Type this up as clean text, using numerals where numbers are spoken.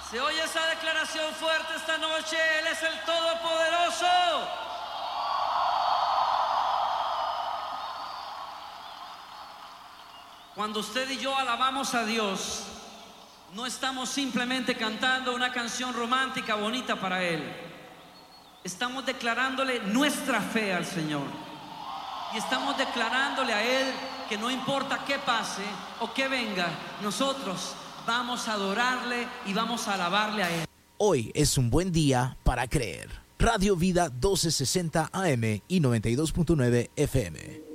¿Se oye esa declaración fuerte esta noche? Él es el Todopoderoso. Cuando usted y yo alabamos a Dios, no estamos simplemente cantando una canción romántica bonita para Él. Estamos declarándole nuestra fe al Señor. Y estamos declarándole a Él que no importa qué pase o qué venga, nosotros vamos a adorarle y vamos a alabarle a Él. Hoy es un buen día para creer. Radio Vida 1260 AM y 92.9 FM.